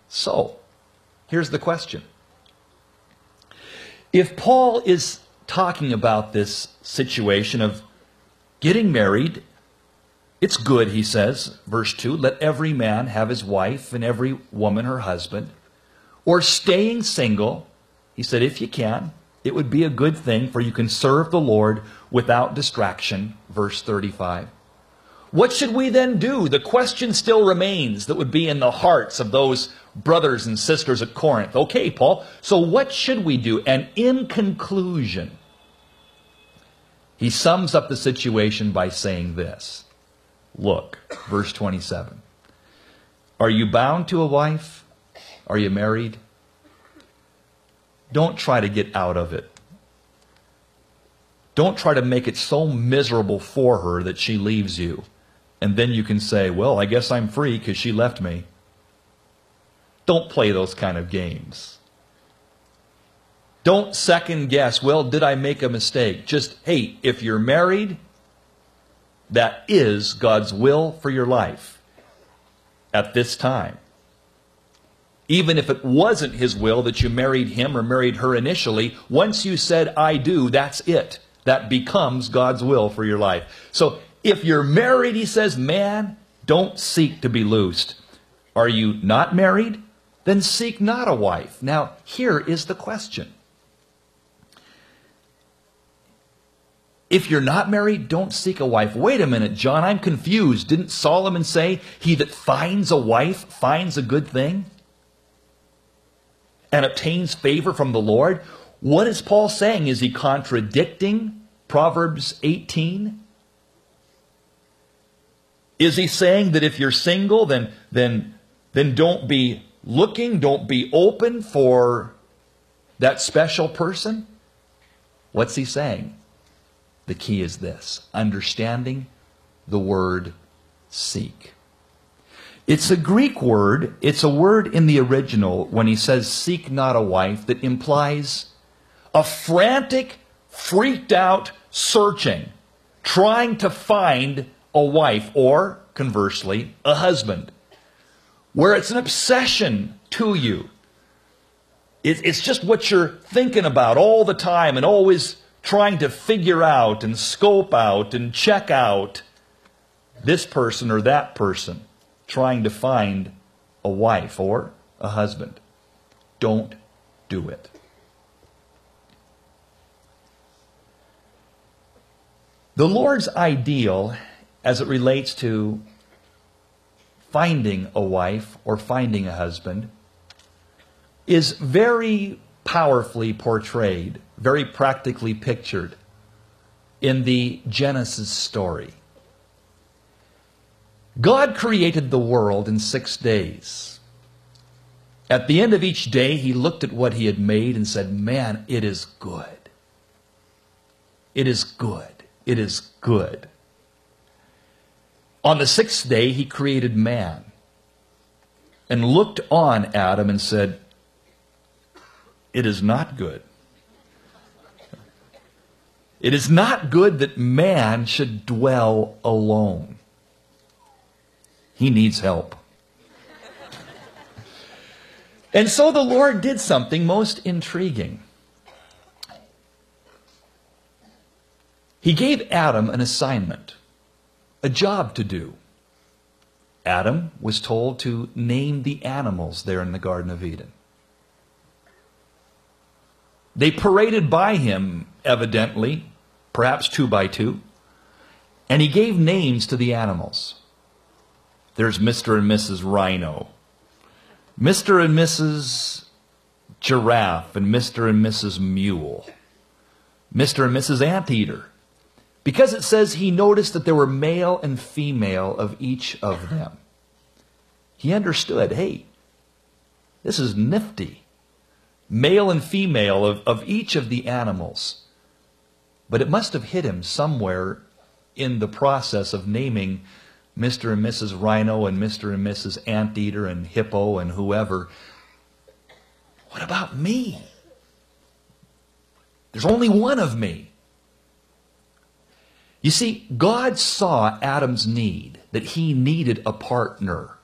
So, here's the question. If Paul is talking about this situation of getting married, it's good, he says, verse 2, let every man have his wife and every woman her husband. Or staying single, he said, if you can, it would be a good thing, for you can serve the Lord without distraction, verse 35. What should we then do? The question still remains that would be in the hearts of those brothers and sisters at Corinth. Okay, Paul, so what should we do? And in conclusion, he sums up the situation by saying this. Look, verse 27. Are you bound to a wife? Are you married? Don't try to get out of it. Don't try to make it so miserable for her that she leaves you. And then you can say, well, I guess I'm free because she left me. Don't play those kind of games. Don't second guess, well, did I make a mistake? Just, hey, if you're married, that is God's will for your life at this time. Even if it wasn't His will that you married him or married her initially, once you said, I do, that's it. That becomes God's will for your life. So if you're married, he says, man, don't seek to be loosed. Are you not married? Then seek not a wife. Now, here is the question. If you're not married, don't seek a wife. Wait a minute, John, I'm confused. Didn't Solomon say, he that finds a wife finds a good thing and obtains favor from the Lord? What is Paul saying? Is he contradicting Proverbs 18? Is he saying that if you're single, then don't be looking, don't be open for that special person? What's he saying? The key is this: understanding the word seek. It's a Greek word. It's a word in the original when he says seek not a wife that implies a frantic, freaked out searching, trying to find a wife, or conversely, a husband, where it's an obsession to you. It's just what you're thinking about all the time and always trying to figure out and scope out and check out this person or that person, trying to find a wife or a husband. Don't do it. The Lord's ideal as it relates to finding a wife or finding a husband is very powerfully portrayed, very practically pictured in the Genesis story. God created the world in 6 days. At the end of each day, he looked at what he had made and said, man, it is good. It is good. It is good. On the 6th day, he created man and looked on Adam and said, it is not good. It is not good that man should dwell alone. He needs help. And so the Lord did something most intriguing. He gave Adam an assignment, a job to do. Adam was told to name the animals there in the Garden of Eden. They paraded by him, evidently, perhaps 2 by 2, and he gave names to the animals. There's Mr. and Mrs. Rhino, Mr. and Mrs. Giraffe, and Mr. and Mrs. Mule, Mr. and Mrs. Anteater. Because it says he noticed that there were male and female of each of them. He understood, hey, this is nifty. Male and female of each of the animals. But it must have hit him somewhere in the process of naming Mr. and Mrs. Rhino and Mr. and Mrs. Anteater and Hippo and whoever. What about me? There's only one of me. You see, God saw Adam's need, that he needed a partner.